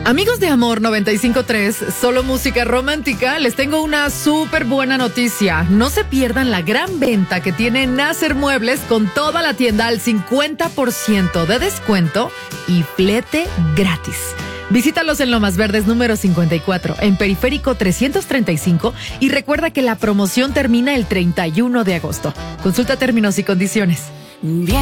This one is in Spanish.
Amigos de Amor 95.3, solo música romántica, les tengo una súper buena noticia. No se pierdan la gran venta que tiene Nasser Muebles con toda la tienda al 50% de descuento y flete gratis. Visítalos en Lomas Verdes número 54, en Periférico 335 y recuerda que la promoción termina el 31 de agosto. Consulta términos y condiciones.